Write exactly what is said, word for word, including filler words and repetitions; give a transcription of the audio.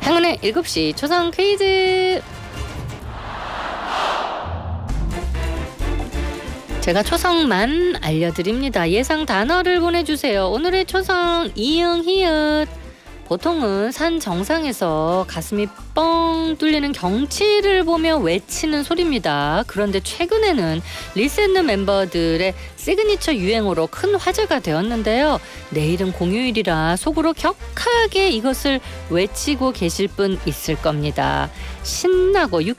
행운의 일곱 시 초성 퀴즈. 제가 초성만 알려드립니다. 예상 단어를 보내주세요. 오늘의 초성 이응 히읗. 보통은 산 정상에서 가슴이 뻥 뚫리는 경치를 보며 외치는 소리입니다. 그런데 최근에는 리셋느 멤버들의 시그니처 유행어로 큰 화제가 되었는데요. 내일은 공휴일이라 속으로 격하게 이것을 외치고 계실 분 있을 겁니다. 신나고